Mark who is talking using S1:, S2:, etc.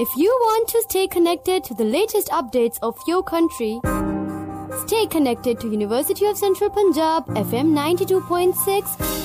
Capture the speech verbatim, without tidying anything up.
S1: If you want to stay connected to the latest updates of your country, stay connected to University of Central Punjab F M ninety-two point six